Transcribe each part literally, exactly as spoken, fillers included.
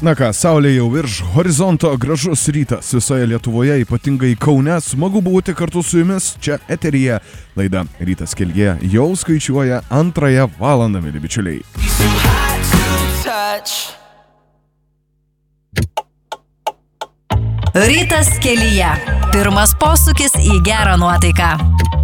Na ką, saulė jau virš horizonto, gražus rytas visoje Lietuvoje, ypatingai Kaune. Smagu būti kartu su jumis čia eteryje. Laida Rytas kelyje jau skaičiuoja antrąją valandą, mėly bičiuliai. Rytas kelyje. Pirmas posūkis į gerą nuotaiką.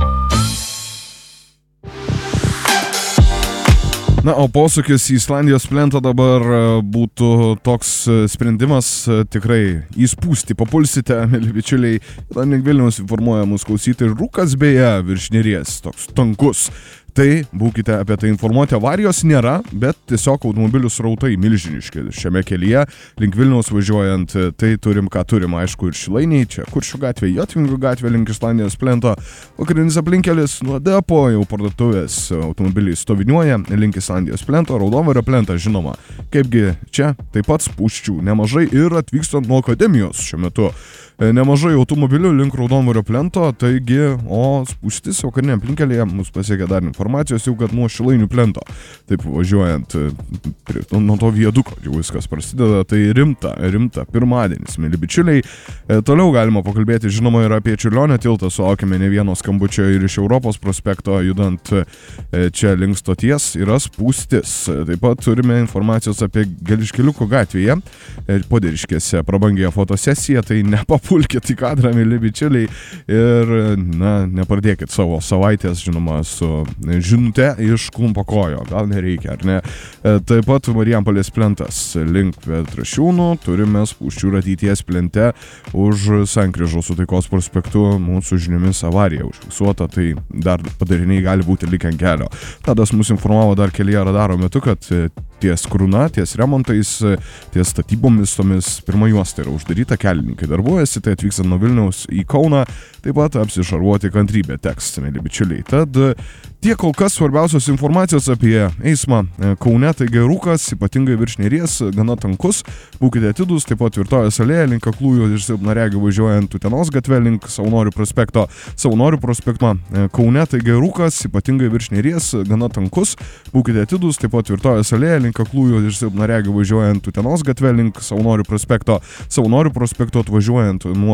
Na, o posūkis į Islandijos plentą dabar būtų toks sprendimas, tikrai įspūsti papulsite, mėly bičiuliai. Link Vilniaus informuoja mūsų klausytojai, rūkas beje virš Neries, toks tankus. Tai būkite apie tai informuoti, avarijos nėra, bet tiesiog automobilių srautai milžiniški šiame kelyje. Link Vilniaus važiuojant, tai turim ką turim, aišku, ir Šilainiai, čia Kuršių gatvė, Jotvingio gatvė, link Islandijos plento. Vakarinis aplinkelis nuo depo, jau parduotuvės automobiliai stoviniuoja, link Islandijos plento, Raudonvario plentą, žinoma. Kaipgi čia taip pat spūsčių nemažai ir atvykstant nuo akademijos šiuo metu. Nemažai automobilių link Raudonvario plento, taigi, o spūstis vakarinė aplinkelėje mus pasiekė dar informacijos jau, kad nuo Šilainių plento, taip važiuojant prie, nuo to viaduko jau viskas prasideda, tai rimta, rimta, pirmadienis, mėly bičiuliai. E, toliau galima pakalbėti, žinoma, ir apie Čiurlionio tiltą, sulaukėme ne vieno skambučio ir iš Europos prospekto, judant e, čia link stoties, yra spūstis. Taip pat turime informacijos apie Geliškeliuko gatvėje, e, Poderiškėse prabangėje fotosesiją, tai nepapūstis. Pulkit į kadrą, mėly bičiuliai, ir, na, nepradėkit savo savaitės, žinoma, su žinute iš klumpo kojo, gal nereikia, ar ne. Taip pat Marijampolės plentas link Petrašiūnų, turime spūsčių ir ateities plente už sankryžos su Taikos prospektu, mūsų žiniomis avarija užfiksuota, tai dar padariniai gali būti likę ant kelio. Tadas mus informavo dar kelyje radaro metu, kad ties krūna, ties remontais, ties statybomis tomis pirma juosta yra uždaryta, kelininkai darbuojasi, tai atvykstant nuo Vilniaus į Kauną, taip pat apsišarvuoti kantrybę teks, mėly bičiuliai. Tad tiek kol kas svarbiausios informacijos apie eismą Kaune, taigi rūkas, ypatingai virš Neries, gana tankus, būkite atidūs, taip pat Tvirtovės alėja, link Aklųjų ir Silpnaregių važiuojant Utenos gatve, link Savanorių prospekto, Savanorių prospekto Kaune, taigi rūkas, ypatingai virš Neries, gana tankus, būkite atidūs, taip pat Tvirtovės alėja, link Aklųjų ir Silpnaregių važiuojant Utenos gatve, link Savanorių prospekto, Savanorių prospekto atvažiuojant nuo